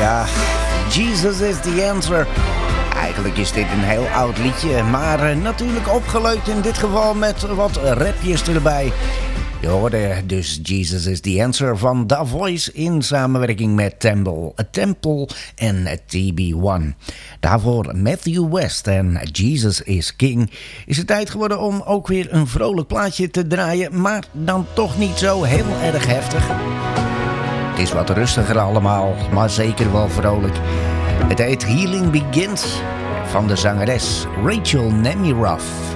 Ja, Jesus is the answer. Eigenlijk is dit een heel oud liedje, maar natuurlijk opgeleukt in dit geval met wat rapjes erbij. Je hoorde dus Jesus is the answer van The Voice in samenwerking met Temple en TB1. Daarvoor Matthew West en Jesus is King. Is het tijd geworden om ook weer een vrolijk plaatje te draaien, maar dan toch niet zo heel erg heftig. Het is wat rustiger allemaal, maar zeker wel vrolijk. Het heet Healing Begins van de zangeres Rachel Nemiroff.